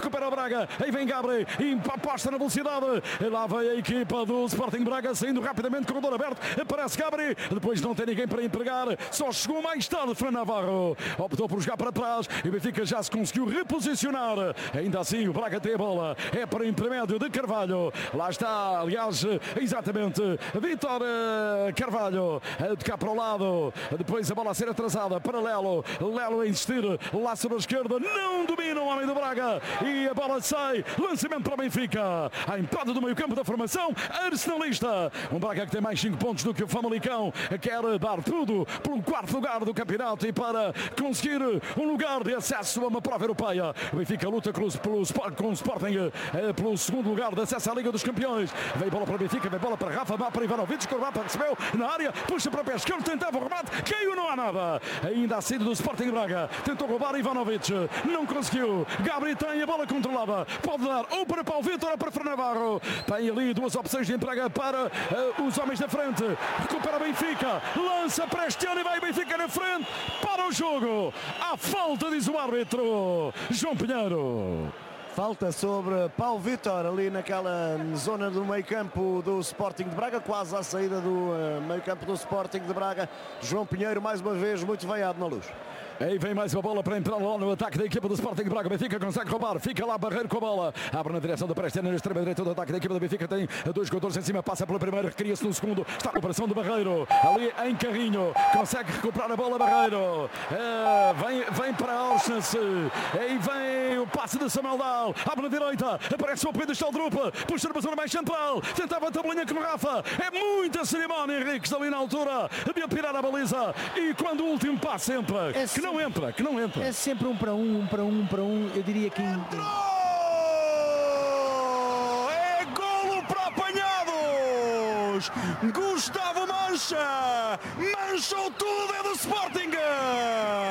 recupera o Braga, aí vem Gabri, aposta na velocidade, lá vai a equipa do Sporting Braga, saindo rapidamente, corredor aberto, aparece Gabri, depois não tem ninguém para entregar, só chegou mais tarde Fran Navarro, optou por jogar para trás, e o Benfica já se conseguiu reposicionar, ainda assim o Braga tem a bola, é para intermédio de Carvalho, lá está, aliás, exatamente, Vítor Carvalho, de cá para o lado, depois a bola a ser atrasada para Lelo a insistir, lá sobre a esquerda, não domina o homem do Braga, e a bola sai, lançamento para o Benfica, a entrada do meio campo da formação arsenalista, um Braga que tem mais 5 pontos do que o Famalicão, quer dar tudo pelo 4º lugar do campeonato e para conseguir um lugar de acesso a uma prova europeia. O Benfica luta com o Sporting pelo 2º lugar de acesso à Liga dos Campeões. Vem bola para o Benfica, vem bola para Rafa, vai para Ivanovic, Rafa recebeu na área, puxa para o pé esquerdo, tentava o remate, caiu, não há nada. Ainda a saída do Sporting Braga, tentou roubar Ivanovic, não conseguiu. Gabri tem a bola controlada, pode dar ou para Paulo Vitor ou para Fran Navarro. Tem ali duas opções de entrega para os homens da frente. Recupera o Benfica, lança para este ano e vai o Benfica na frente para o jogo. Há falta, diz o árbitro João Pinheiro. Falta sobre Paulo Vitor ali naquela zona do meio campo do Sporting de Braga, quase à saída do meio campo do Sporting de Braga. João Pinheiro mais uma vez muito veiado na luz. Aí vem mais uma bola para entrar lá no ataque da equipa do Sporting de Braga. Benfica consegue roubar, fica lá Barreiro com a bola, abre na direção da Prestiana, na extrema direita do ataque da equipa do Benfica. Tem 2 jogadores em cima, passa pela primeira, recria-se no segundo, está a recuperação do Barreiro ali em Carrinho, consegue recuperar a bola Barreiro, vem para Orsnes, aí vem o passe de Samuel Dal, abre na direita, aparece o apoio do Staldrup, puxa na zona mais central, tentava a tabelinha com o Rafa, é muita cerimónia, Henriques ali na altura, devia pirar a baliza, e quando o último passe entra, que não entra. É sempre um para um, eu diria que... É golo para apanhados! Gustavo Mancha! Manchou tudo, é do Sporting!